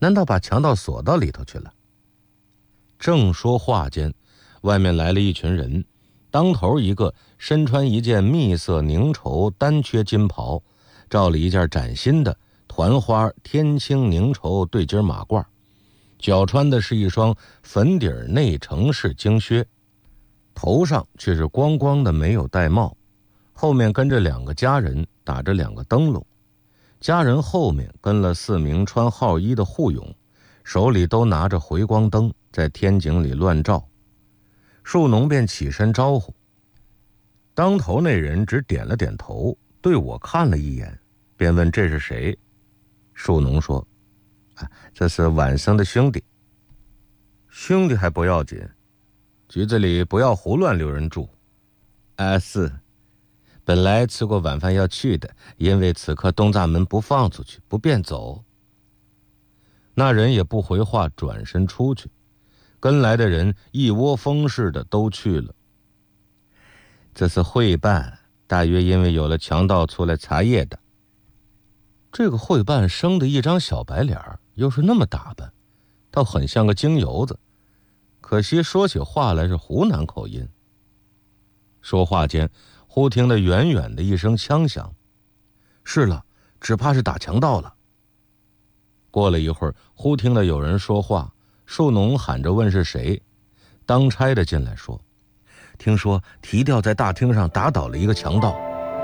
难道把强盗锁到里头去了？正说话间，外面来了一群人，当头一个身穿一件蜜色凝绸单缺金袍，罩了一件崭新的团花天青凝绸对襟马褂，脚穿的是一双粉底内城式精靴，头上却是光光的，没有戴帽。后面跟着2个家人，打着2个灯笼。家人后面跟了4名穿号衣的护勇，手里都拿着回光灯，在天井里乱照。树农便起身招呼，当头那人只点了点头，对我看了一眼，便问这是谁。树农说：这是晚生的兄弟。兄弟还不要紧，局子里不要胡乱留人住。是，本来吃过晚饭要去的，因为此刻东栅门不放出去，不便走。那人也不回话，转身出去，跟来的人一窝蜂似的都去了。这是会办，大约因为有了强盗出来查夜的。这个会办生的一张小白脸，又是那么打扮，倒很像个京油子，可惜说起话来是湖南口音。说话间，忽听得远远的一声枪响，是了，只怕是打强盗了。过了一会儿，忽听得有人说话，树农喊着问是谁。当差的进来说，听说提调在大厅上打倒了一个强盗。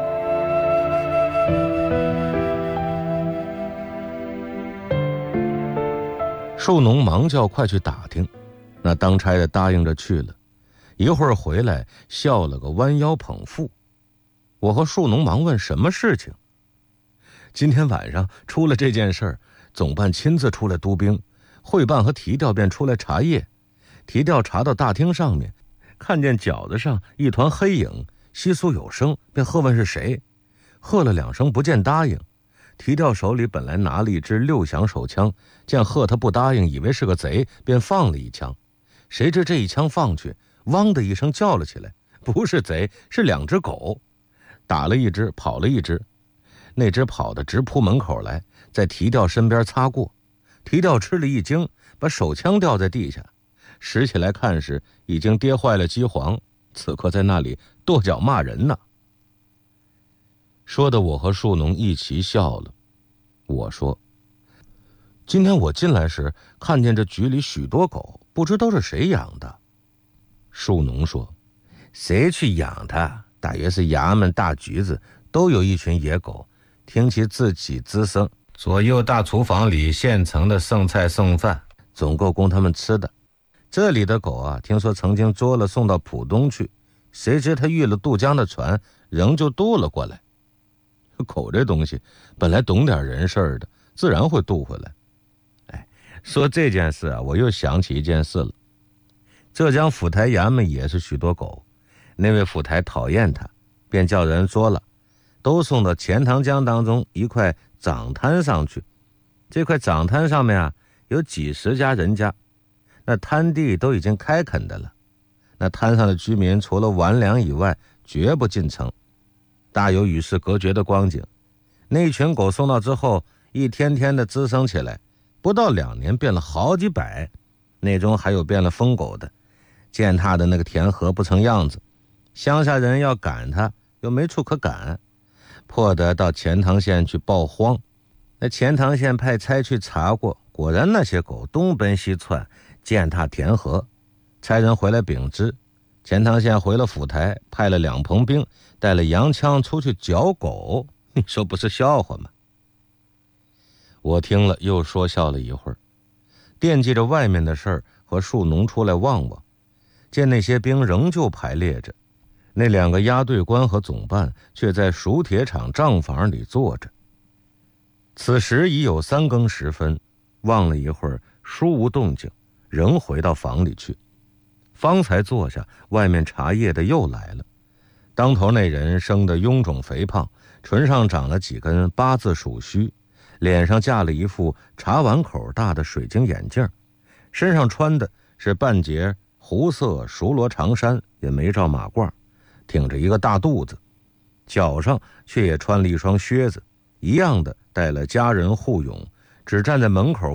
树农忙叫快去打听，那当差的答应着去了，一会儿回来笑了个弯腰捧腹。我和树农忙问什么事情。今天晚上出了这件事儿，总办亲自出来督兵，会办和提调便出来查夜。提调查到大厅上面，看见饺子上一团黑影，窸窣有声，便喝问是谁。喝了2声不见答应。提调手里本来拿了一支6响手枪，见喝他不答应，以为是个贼，便放了一枪。谁知这一枪放去，汪的一声叫了起来，不是贼，是2只狗。打了一只，跑了一只，那只跑得直扑门口来，在提调身边擦过。提调吃了一惊，把手枪掉在地下，拾起来看时，已经跌坏了机簧，此刻在那里跺脚骂人呢。说的我和树农一起笑了。我说，今天我进来时看见这局里许多狗，不知都是谁养的。树农说，谁去养它？大约是衙门大局子都有一群野狗，听其自己滋生，左右大厨房里现成的剩菜剩饭，总够供他们吃的。这里的狗啊，听说曾经捉了送到浦东去，谁知他遇了渡江的船，仍旧渡了过来。狗这东西本来懂点人事儿的，自然会渡回来。说这件事啊，我又想起一件事了。浙江府台衙门也是许多狗，那位府台讨厌他，便叫人捉了，都送到钱塘江当中一块长滩上去。这块长滩上面啊，有几十家人家，那滩地都已经开垦的了。那滩上的居民除了玩粮以外，绝不进城，大有与世隔绝的光景。那一群狗送到之后，一天天的滋生起来，不到2年变了好几百，那中还有变了疯狗的，践踏的那个田禾不成样子，乡下人要赶他，又没处可赶，迫得到钱塘县去报荒。那钱塘县派差去查过，果然那些狗东奔西窜，践踏田禾。差人回来禀知，钱塘县回了府台，派了2棚兵，带了洋枪出去剿狗。你说不是笑话吗？我听了又说笑了一会儿，惦记着外面的事儿，和树农出来望望，见那些兵仍旧排列着，那2个押队官和总办却在熟铁厂账房里坐着。此时已有3更时分，望了一会儿，书无动静，仍回到房里去。方才坐下，外面茶叶的又来了。当头那人生得臃肿肥胖，唇上长了几根8字鼠须，脸上架了一副茶碗口大的水晶眼镜，身上穿的是半截湖色熟罗长衫，也没罩马褂，挺着一个大肚子，脚上却也穿了一双靴子，一样的带了家人护勇，只站在门口